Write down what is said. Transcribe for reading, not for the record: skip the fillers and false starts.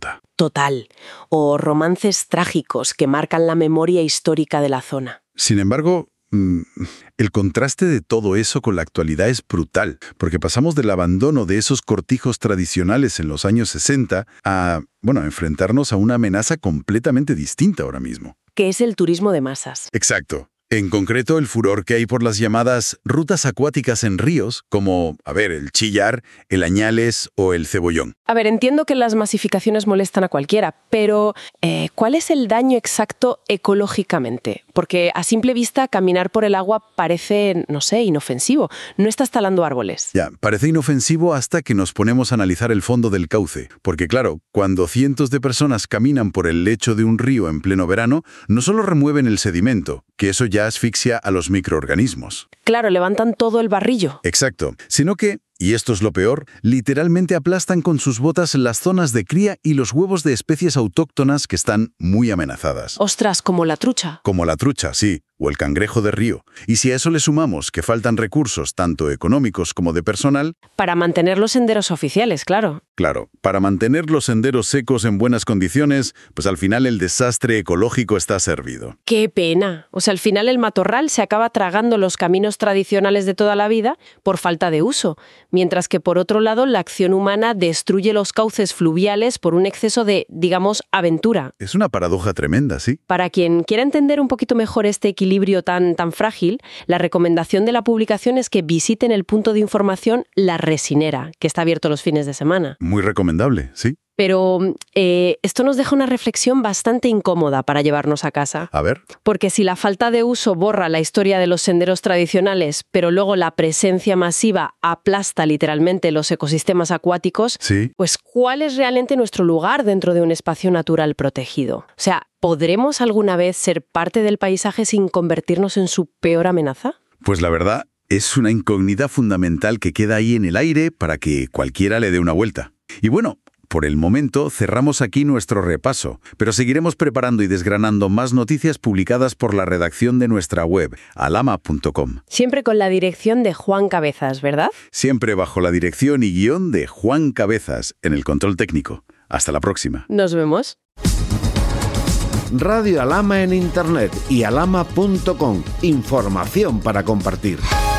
nota. Total. O romances trágicos que marcan la memoria histórica de la zona. Sin embargo, el contraste de todo eso con la actualidad es brutal, porque pasamos del abandono de esos cortijos tradicionales en los años 60 a enfrentarnos a una amenaza completamente distinta ahora mismo. Que es el turismo de masas. Exacto. En concreto, el furor que hay por las llamadas rutas acuáticas en ríos, como, el Chillar, el Añales o el Cebollón. A ver, entiendo que las masificaciones molestan a cualquiera, pero ¿cuál es el daño exacto ecológicamente? Porque a simple vista caminar por el agua parece, inofensivo. No estás talando árboles. Ya, parece inofensivo hasta que nos ponemos a analizar el fondo del cauce. Porque claro, cuando cientos de personas caminan por el lecho de un río en pleno verano, no solo remueven el sedimento, que eso ya asfixia a los microorganismos. Claro, levantan todo el barrillo. Exacto, sino que, y esto es lo peor, literalmente aplastan con sus botas las zonas de cría y los huevos de especies autóctonas que están muy amenazadas. Ostras, como la trucha. Como la trucha, sí, o el cangrejo de río. Y si a eso le sumamos que faltan recursos tanto económicos como de personal... Para mantener los senderos oficiales, claro. Claro, para mantener los senderos secos en buenas condiciones, pues al final el desastre ecológico está servido. ¡Qué pena! O sea, al final el matorral se acaba tragando los caminos tradicionales de toda la vida por falta de uso, mientras que por otro lado la acción humana destruye los cauces fluviales por un exceso de, aventura. Es una paradoja tremenda, ¿sí? Para quien quiera entender un poquito mejor este equilibrio tan frágil, la recomendación de la publicación es que visiten el punto de información La Resinera, que está abierto los fines de semana. Muy recomendable, sí. Pero esto nos deja una reflexión bastante incómoda para llevarnos a casa. A ver. Porque si la falta de uso borra la historia de los senderos tradicionales, pero luego la presencia masiva aplasta literalmente los ecosistemas acuáticos, sí. Pues ¿cuál es realmente nuestro lugar dentro de un espacio natural protegido? O sea, ¿podremos alguna vez ser parte del paisaje sin convertirnos en su peor amenaza? Pues la verdad, es una incógnita fundamental que queda ahí en el aire para que cualquiera le dé una vuelta. Y bueno, por el momento cerramos aquí nuestro repaso, pero seguiremos preparando y desgranando más noticias publicadas por la redacción de nuestra web, alama.com. Siempre con la dirección de Juan Cabezas, ¿verdad? Siempre bajo la dirección y guión de Juan Cabezas, en el control técnico. Hasta la próxima. Nos vemos. Radio Alama en Internet y alama.com. Información para compartir.